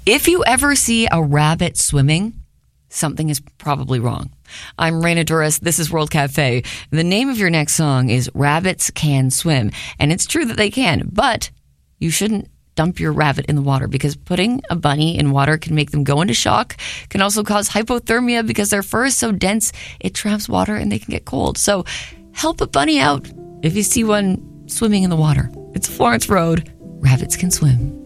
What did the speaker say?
If you ever see a rabbit swimming, something is probably wrong. I'm Raina Douris. This is World Cafe. The name of your next song is Rabbits Can Swim. And it's true that they can, but you shouldn't dump your rabbit in the water because putting a bunny in water can make them go into shock, can also cause hypothermia because their fur is so dense it traps water and they can get cold. So help a bunny out if you see one swimming in the water. It's Florence Road. Rabbits Can Swim.